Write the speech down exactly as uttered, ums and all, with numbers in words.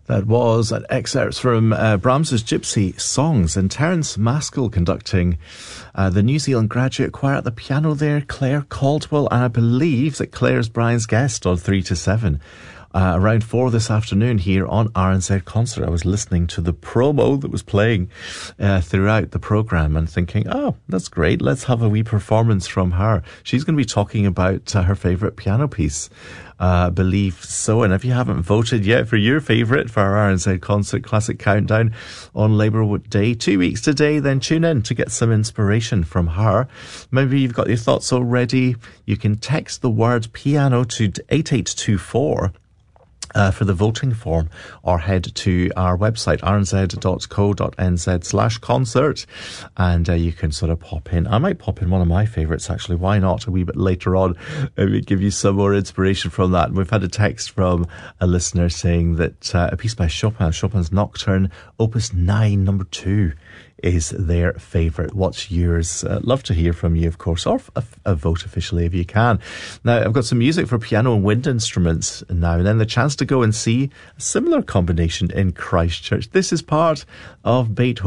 That was an excerpt from uh, Brahms's Gypsy Songs, and Terence Maskell conducting uh, the New Zealand Graduate Choir at the piano there, Claire Caldwell, and I believe that Claire's Brian's guest on three to seven. Uh, around four this afternoon here on R N Z Concert. I was listening to the promo that was playing uh, throughout the programme and thinking, oh, that's great. Let's have a wee performance from her. She's going to be talking about uh, her favourite piano piece. Uh, believe so. And if you haven't voted yet for your favourite for our R N Z Concert Classic Countdown on Labour Day, two weeks today, then tune in to get some inspiration from her. Maybe you've got your thoughts already. You can text the word piano to eight eight two four. Uh, for the voting form, or head to our website, r n z dot co dot n z slash concert, and uh, you can sort of pop in. I might pop in one of my favourites, actually. Why not? A wee bit later on, maybe give you some more inspiration from that. And we've had a text from a listener saying that uh, a piece by Chopin, Chopin's Nocturne, Opus nine, number two, is their favourite. What's yours? Uh, love to hear from you, of course, or a, a vote officially if you can. Now, I've got some music for piano and wind instruments now, and then the chance to go and see a similar combination in Christchurch. This is part of Beethoven.